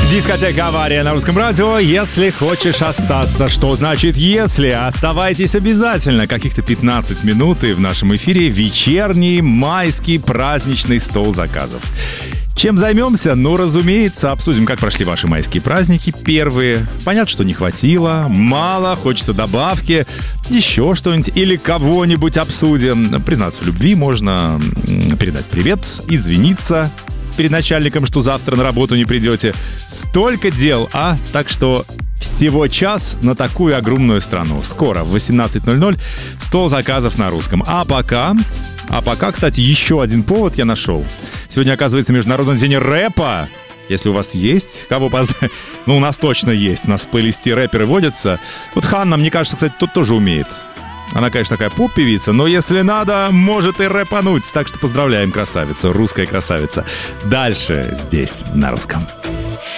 Дискотека «Авария» на Русском радио. Если хочешь остаться, что значит если? Оставайтесь обязательно. Каких-то 15 минут и в нашем эфире вечерний майский праздничный стол заказов. Чем займемся? Ну, разумеется, обсудим, как прошли ваши майские праздники. Первые. Понятно, что не хватило, мало, хочется добавки, еще что-нибудь или кого-нибудь обсудим. Признаться в любви можно, передать привет, извиниться перед начальником, что завтра на работу не придете. Столько дел, так что всего час на такую огромную страну. Скоро в 18:00 стол заказов на русском. А пока, кстати, еще один повод я нашел. Сегодня, оказывается, Международный день рэпа. Если у вас есть кого поздравить... Ну, у нас точно есть. У нас в плейлисте рэперы водятся. Вот Ханна, мне кажется, кстати, тут тоже умеет. Она, конечно, такая поп-певица, но если надо, может и рэпануть. Так что поздравляем, красавица, русская красавица. Дальше здесь, на русском.